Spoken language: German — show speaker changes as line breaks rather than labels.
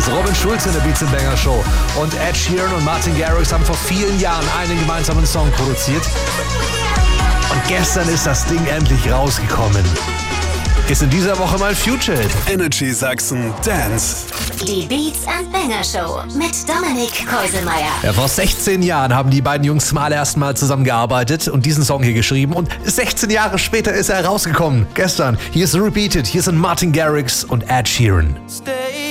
Robin Schulz in der Beats & Banger Show. Und Ed Sheeran und Martin Garrix haben vor vielen Jahren einen gemeinsamen Song produziert. Und gestern ist das Ding endlich rausgekommen. Ist in dieser Woche mal Future-Hit.
Energy Sachsen Dance.
Die Beats & Banger Show mit Dominik Keuselmeier.
Ja, vor 16 Jahren haben die beiden Jungs zum allerersten Mal zusammengearbeitet und diesen Song hier geschrieben. Und 16 Jahre später ist er rausgekommen. Gestern. Hier ist Repeated. Hier sind Martin Garrix und Ed Sheeran.